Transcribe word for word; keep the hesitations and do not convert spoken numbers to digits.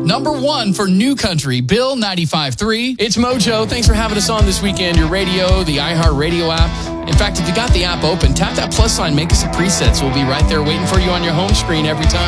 Number one for New Country, Bill ninety-five point three. It's Mojo. Thanks for having us on this weekend. Your radio, the iHeartRadio app. In fact, if you got the app open, tap that plus sign, make us a preset, so we'll be right there waiting for you on your home screen every time.